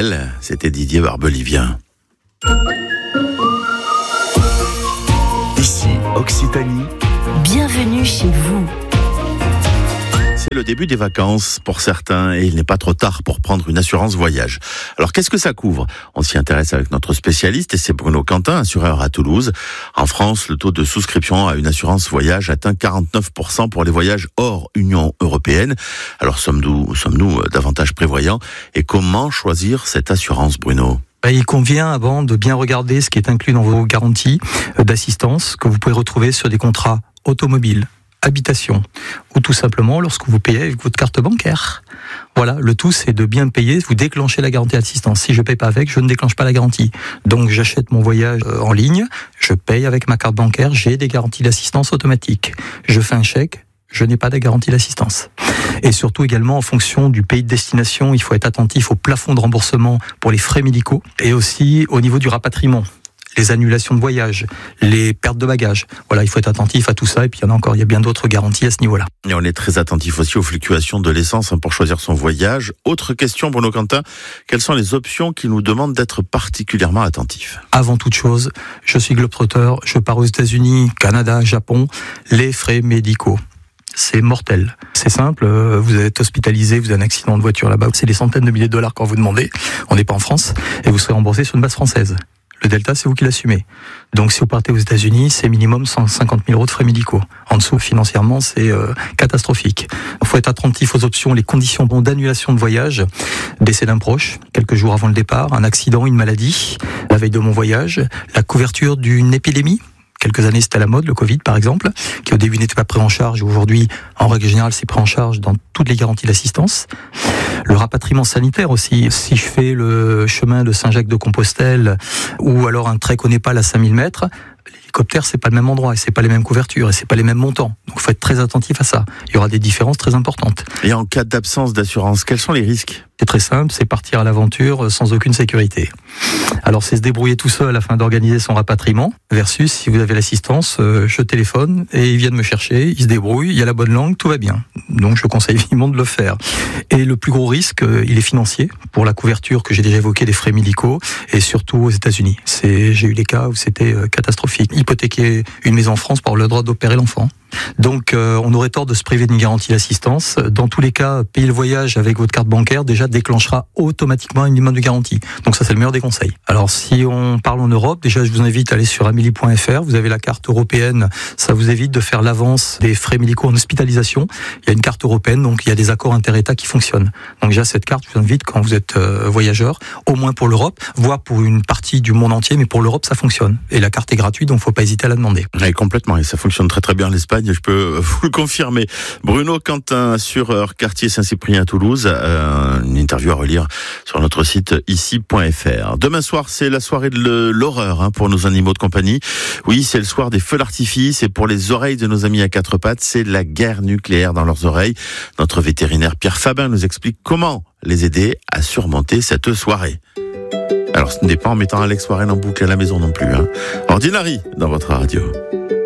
Noël. C'était Didier Barbelivien. Ici, Occitanie. Bienvenue chez vous. C'est le début des vacances pour certains et il n'est pas trop tard pour prendre une assurance voyage. Alors qu'est-ce que ça couvre ? On s'y intéresse avec notre spécialiste et c'est Bruno Quentin, assureur à Toulouse. En France, le taux de souscription à une assurance voyage atteint 49% pour les voyages hors Union européenne. Alors sommes-nous davantage prévoyants ? Et comment choisir cette assurance, Bruno ? Il convient avant de bien regarder ce qui est inclus dans vos garanties d'assistance que vous pouvez retrouver sur des contrats automobiles, habitation ou tout simplement lorsque vous payez avec votre carte bancaire. Voilà, le tout c'est de bien payer, vous déclenchez la garantie d'assistance. Si je paye pas avec, je ne déclenche pas la garantie. Donc j'achète mon voyage en ligne, je paye avec ma carte bancaire, j'ai des garanties d'assistance automatiques. Je fais un chèque, je n'ai pas de garantie d'assistance. Et surtout également en fonction du pays de destination, il faut être attentif au plafond de remboursement pour les frais médicaux et aussi au niveau du rapatriement. Les annulations de voyage, les pertes de bagages. Voilà, il faut être attentif à tout ça. Et puis il y a bien d'autres garanties à ce niveau-là. Et on est très attentif aussi aux fluctuations de l'essence pour choisir son voyage. Autre question, Bruno Quentin, quelles sont les options qui nous demandent d'être particulièrement attentifs ? Avant toute chose, je suis globe-trotteur, je pars aux États-Unis, Canada, Japon, les frais médicaux. C'est mortel. C'est simple, vous êtes hospitalisé, vous avez un accident de voiture là-bas, c'est des centaines de milliers de dollars quand vous demandez, on n'est pas en France, et vous serez remboursé sur une base française. Le delta, c'est vous qui l'assumez. Donc si vous partez aux États-Unis, c'est minimum 150 000 euros de frais médicaux. En dessous, financièrement, c'est catastrophique. Il faut être attentif aux options, les conditions d'annulation de voyage, décès d'un proche, quelques jours avant le départ, un accident, une maladie, la veille de mon voyage, la couverture d'une épidémie. Quelques années, c'était à la mode, le Covid, par exemple, qui au début n'était pas pris en charge. Aujourd'hui, en règle générale, c'est pris en charge dans toutes les garanties d'assistance. Le rapatriement sanitaire aussi. Si je fais le chemin de Saint-Jacques-de-Compostelle ou alors un trek au Népal à 5000 mètres, l'hélicoptère, c'est pas le même endroit et c'est pas les mêmes couvertures et c'est pas les mêmes montants. Donc, il faut être très attentif à ça. Il y aura des différences très importantes. Et en cas d'absence d'assurance, quels sont les risques ? C'est très simple, c'est partir à l'aventure sans aucune sécurité. Alors c'est se débrouiller tout seul afin d'organiser son rapatriement, versus si vous avez l'assistance, je téléphone et ils viennent me chercher, ils se débrouillent, il y a la bonne langue, tout va bien. Donc je conseille vivement de le faire. Et le plus gros risque, il est financier, pour la couverture que j'ai déjà évoquée des frais médicaux, et surtout aux États-Unis. J'ai eu des cas où c'était catastrophique. Hypothéquer une maison en France pour avoir le droit d'opérer l'enfant. Donc on aurait tort de se priver d'une garantie d'assistance. Dans tous les cas, payer le voyage avec votre carte bancaire déjà déclenchera automatiquement un minimum de garantie. Donc ça c'est le meilleur des conseils. Alors si on parle en Europe, déjà je vous invite à aller sur amelie.fr, vous avez la carte européenne, ça vous évite de faire l'avance des frais médicaux en hospitalisation. Il y a une carte européenne, donc il y a des accords inter-États qui fonctionnent. Donc déjà cette carte, je vous invite quand vous êtes voyageur, au moins pour l'Europe, voire pour une partie du monde entier, mais pour l'Europe ça fonctionne. Et la carte est gratuite, donc faut pas hésiter à la demander. Oui, complètement, et ça fonctionne très très bien en Espagne. Je peux vous le confirmer. Bruno Quentin, assureur quartier Saint-Cyprien à Toulouse, une interview à relire sur notre site ici.fr. Demain soir, c'est la soirée de l'horreur pour nos animaux de compagnie. Oui, c'est le soir des feux d'artifice et pour les oreilles de nos amis à quatre pattes, c'est la guerre nucléaire dans leurs oreilles. Notre vétérinaire Pierre Fabin nous explique comment les aider à surmonter cette soirée. Alors ce n'est pas en mettant Alex Warren en boucle à la maison non plus. Ordinary dans votre radio.